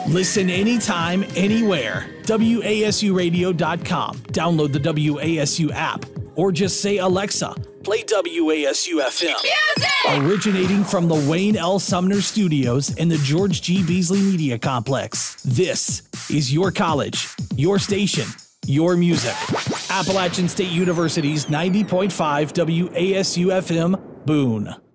Listen anytime, anywhere. WASUradio.com. Download the WASU app or just say, Alexa, play WASU FM. Music! Originating from the Wayne L. Sumner Studios in the George G. Beasley Media Complex. This is your college, your station, your music. Appalachian State University's 90.5 WASU FM, Boone.